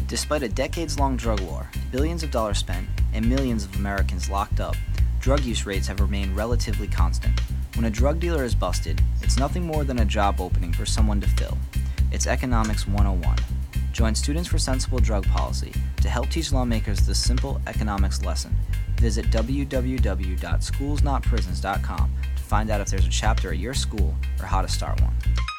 Despite a decades-long drug war, billions of dollars spent, and millions of Americans locked up, drug use rates have remained relatively constant. When a drug dealer is busted, it's nothing more than a job opening for someone to fill. It's Economics 101. Join Students for Sensible Drug Policy to help teach lawmakers this simple economics lesson. Visit www.schoolsnotprisons.com to find out if there's a chapter at your school or how to start one.